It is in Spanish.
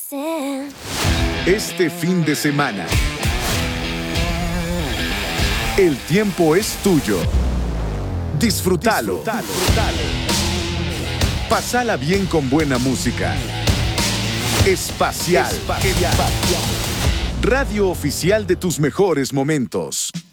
Este fin de semana, el tiempo es tuyo. Disfrútalo. Pásala bien con buena música. Espacial. Radio oficial de tus mejores momentos.